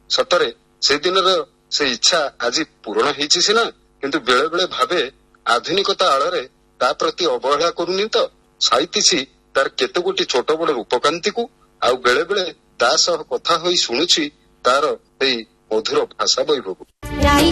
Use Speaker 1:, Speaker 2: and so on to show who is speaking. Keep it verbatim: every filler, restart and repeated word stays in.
Speaker 1: ସତରେ ସେଦିନର ସେ ଇଚ୍ଛା ଆଜି ପୂରଣ ହେଇଛି ସିନା, କିନ୍ତୁ ବେଳେ ବେଳେ ଭାବେ ଆଧୁନିକତା ଆଳରେ ତା ପ୍ରତି ଅବହେଳା କରୁନି ତ। ସାଇତିଛି ତାର କେତେ ଗୋଟି ଛୋଟ ବଡ ରୂପକାନ୍ତିକୁ, ଆଉ ବେଳେ ବେଳେ ତା ସହ କଥା ହୋଇ ଶୁଣୁଛି ତାର ଏଇ ମଧୁର ଭାଷା ବୈଭବ।